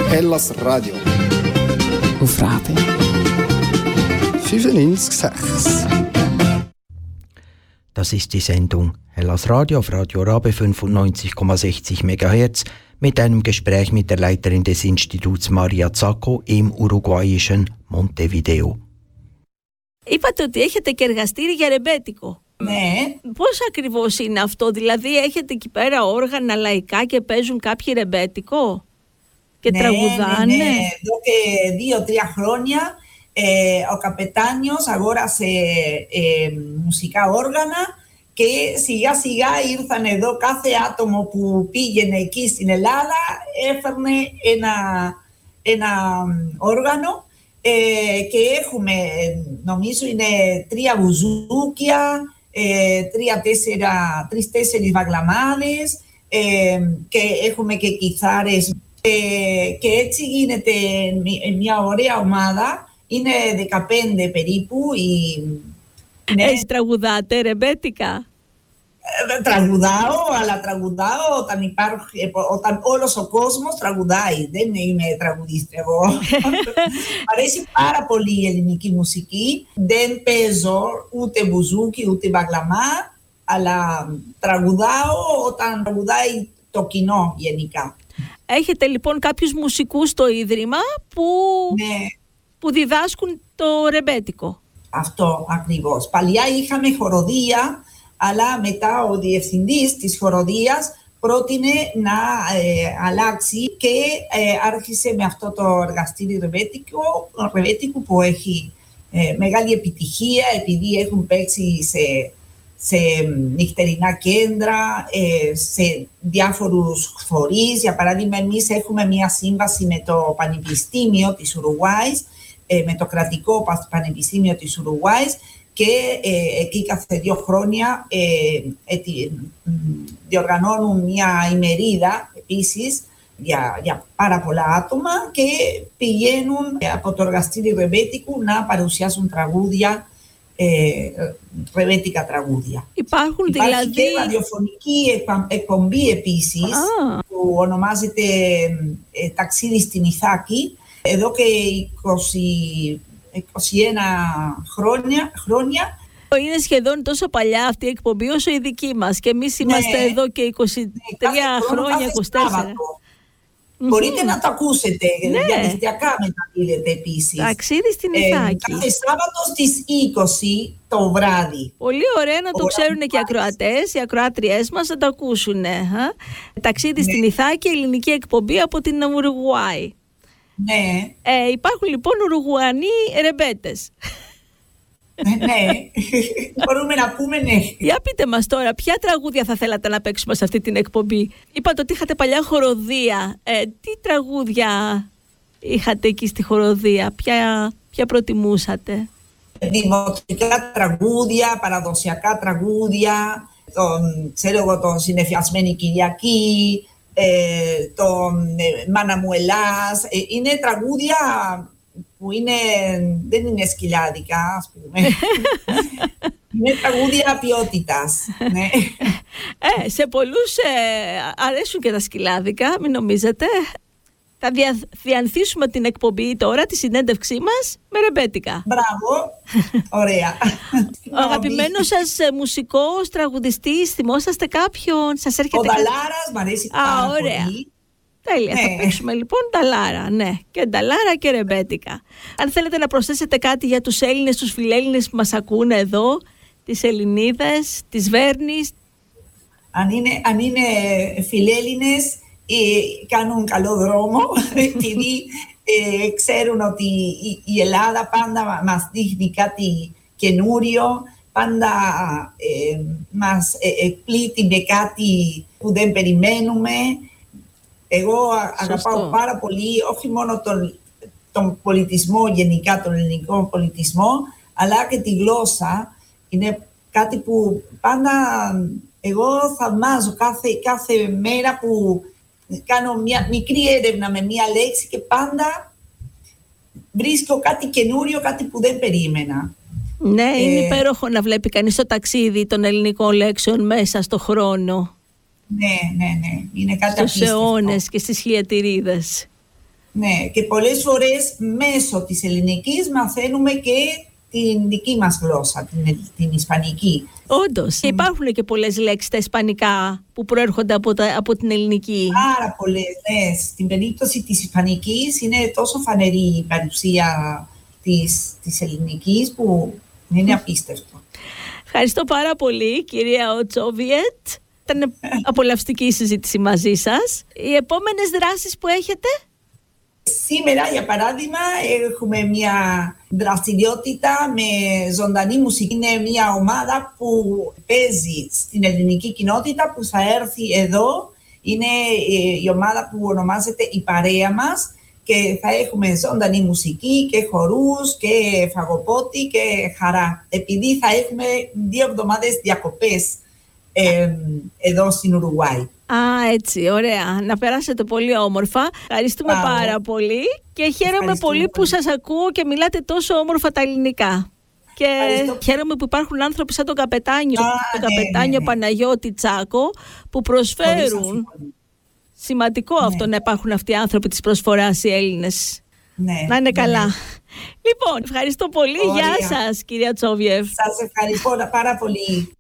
Hellas Radio. Auf Radio 95,6. Das ist die Sendung Hellas Radio auf Radio Rabe 95,60 MHz mit einem Gespräch mit der Leiterin des Instituts Maria Zacco im uruguayischen Montevideo. Είπατε ότι έχετε και εργαστήρι για ρεμπέτικο. Ναι. Πώς ακριβώς είναι αυτό, δηλαδή έχετε εκεί πέρα όργανα λαϊκά και παίζουν κάποιοι ρεμπέτικο και τραγουδάνε? Ναι. Εδώ και 2-3 χρόνια ο καπετάνιος αγόρασε μουσικά όργανα και σιγά σιγά ήρθαν εδώ, κάθε άτομο που πήγαινε εκεί στην Ελλάδα έφερνε ένα όργανο και έχουμε, νομίζω είναι 3 μπουζούκια, 3-4 βαγλαμάδες και έχουμε και κιθάρες και έτσι γίνεται μια ωραία ομάδα. Είναι 15 περίπου. Έτσι τραγουδάτε ρεμπέτικα? Τραγουδάω, αλλά τραγουδάω όταν όλος ο κόσμος τραγουδάει. Δεν είμαι τραγουδίστρια εγώ. Αρέσει πάρα πολύ η ελληνική μουσική. Δεν παίζω ούτε μπουζούκι ούτε μπαγλαμά, αλλά τραγουδάω όταν τραγουδάει το κοινό γενικά. Έχετε λοιπόν κάποιους μουσικούς στο Ίδρυμα που διδάσκουν το ρεμπέτικο? Αυτό ακριβώς. Παλιά είχαμε χοροδία, αλλά μετά ο διευθυντής της χοροδίας πρότεινε να αλλάξει και άρχισε με αυτό το εργαστήριο ρεμπέτικου που έχει μεγάλη επιτυχία, επειδή έχουν παίξει σε νυχτερινά κέντρα, σε διάφορους φορείς. Για παράδειγμα, εμείς έχουμε μια σύμβαση με το Πανεπιστήμιο της Ουρουγουάης, με το κρατικό Πανεπιστήμιο της Ουρουγουάης, και εκεί κάθε 2 χρόνια διοργανώνουν μια ημερίδα επίσης για πάρα πολλά άτομα και πηγαίνουν από το εργαστήριο ρεμπέτικου να παρουσιάσουν τραγούδια, ρεμπέτικα τραγούδια. Υπάρχει δηλαδή και ραδιοφωνική εκπομπή επίσης που ονομάζεται Ταξίδι στην Ιθάκη. Εδώ και 21 χρόνια. Είναι σχεδόν τόσο παλιά αυτή η εκπομπή όσο η δική μας και εμείς είμαστε εδώ και 23 χρόνια, 24. Μπορείτε να το ακούσετε, διαδικτυακά μεταδίδεται επίσης. Ταξίδι στην Ιθάκη. Κάθε Σάββατο στις 20 το βράδυ. Πολύ ωραία να το ξέρουν και οι ακροατές, οι ακροάτριές μας να το ακούσουν. Ταξίδι στην Ιθάκη, ελληνική εκπομπή από την Ουρουγουάη. Ναι. Υπάρχουν λοιπόν Ουρουγουανοί ρεμπέτες. Ναι, μπορούμε να πούμε ναι. Για πείτε μας τώρα, ποια τραγούδια θα θέλατε να παίξουμε σε αυτή την εκπομπή? Είπατε ότι είχατε παλιά χοροδία. Τι τραγούδια είχατε εκεί στη χοροδία? Ποια προτιμούσατε? Δημοτικά τραγούδια, παραδοσιακά τραγούδια, τον Συνεφιασμένη Κυριακή, τον Μάνα μου Ελλάς. Είναι τραγούδια που δεν είναι σκυλάδικα, ας πούμε. Είναι τραγούδια ποιότητας. Ναι. Σε πολλούς αρέσουν και τα σκυλάδικα, μην νομίζετε. Θα διανθίσουμε την εκπομπή τώρα, τη συνέντευξή μας, με ρεμπέτικα. Μπράβο, ωραία. Ο αγαπημένος σας μουσικός, τραγουδιστής, θυμόσαστε κάποιον? Σας έρχεται? Ο Νταλάρας, μ' αρέσει πάρα πολύ. Τέλεια, θα παίξουμε λοιπόν Νταλάρα, ναι. Και Νταλάρα και ρεμπέτικα. Αν θέλετε να προσθέσετε κάτι για τους Έλληνες, τους φιλέλληνες που μας ακούνε εδώ, τις Ελληνίδες, τις Βέρνης. Αν είναι φιλέλληνες, κάνουν καλό δρόμο, επειδή ξέρουν ότι η Ελλάδα πάντα μας δείχνει κάτι καινούριο, πάντα μας εκπλήττει με κάτι που δεν περιμένουμε. Εγώ αγαπάω πάρα πολύ, όχι μόνο τον πολιτισμό γενικά, τον ελληνικό πολιτισμό, αλλά και τη γλώσσα. Είναι κάτι που πάντα εγώ θαυμάζω κάθε μέρα που κάνω μια μικρή έρευνα με μια λέξη και πάντα βρίσκω κάτι καινούριο, κάτι που δεν περίμενα. Ναι, είναι υπέροχο να βλέπει κανείς το ταξίδι των ελληνικών λέξεων μέσα στο χρόνο. Ναι. Είναι κάτι στους αιώνες και στις χιλιατηρίδες. Ναι, και πολλές φορές μέσω της ελληνικής μαθαίνουμε και την δική μας γλώσσα, την ισπανική. Όντως. Και υπάρχουν και πολλές λέξεις στα ισπανικά που προέρχονται από την ελληνική. Πάρα πολλές, ναι. Στην περίπτωση της ισπανικής είναι τόσο φανερή η παρουσία της ελληνικής που είναι απίστευτο. Ευχαριστώ πάρα πολύ, κυρία Οτσόβιετ. Ήταν απολαυστική η συζήτηση μαζί σας. Οι επόμενες δράσεις που έχετε? Σήμερα, για παράδειγμα, έχουμε μια δραστηριότητα με ζωντανή μουσική. Είναι μια ομάδα που παίζει στην ελληνική κοινότητα που θα έρθει εδώ. Είναι η ομάδα που ονομάζεται «Η Παρέα μας» και θα έχουμε ζωντανή μουσική και χορούς και φαγοπότη και χαρά. Επειδή θα έχουμε 2 εβδομάδες διακοπές εδώ στην Ουρουγουάη. Έτσι, ωραία. Να περάσετε πολύ όμορφα. Ευχαριστούμε πάρα πολύ και χαίρομαι πολύ που σας ακούω και μιλάτε τόσο όμορφα τα ελληνικά. Και χαίρομαι που υπάρχουν άνθρωποι σαν τον καπετάνιο Παναγιώτη Τσάκο που προσφέρουν. Σημαντικό αυτό να υπάρχουν αυτοί οι άνθρωποι της προσφοράς, οι Έλληνες. Να είναι καλά. Λοιπόν, ευχαριστώ πολύ. Γεια σας, κυρία Τσόβιεφ. Σας ευχαριστώ πάρα πολύ.